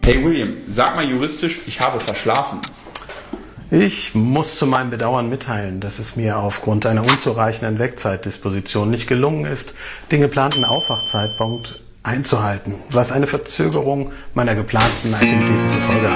Hey William, sag mal juristisch, ich habe verschlafen. Ich muss zu meinem Bedauern mitteilen, dass es mir aufgrund einer unzureichenden Wegzeitdisposition nicht gelungen ist, den geplanten Aufwachzeitpunkt einzuhalten, was eine Verzögerung meiner geplanten Aktivitäten zur Folge hat.